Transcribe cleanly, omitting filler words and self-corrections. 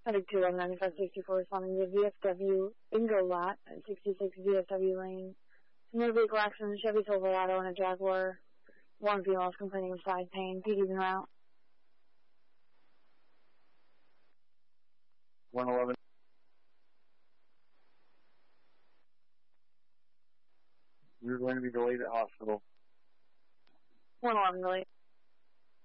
Medic 29564 responding to VFW Bingo Lot at 66 VFW Lane. Motor vehicle accident, Chevy Silverado and a Jaguar. One female is complaining of side pain. PD's en route. 111. You're going to be delayed at hospital. 111 delayed.